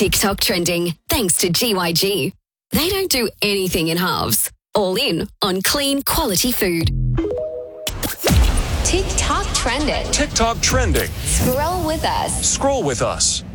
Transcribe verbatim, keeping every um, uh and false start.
TikTok trending, thanks to G Y G. They don't do anything in halves. All in on clean, quality food. TikTok trending. TikTok trending. Scroll with us. Scroll with us.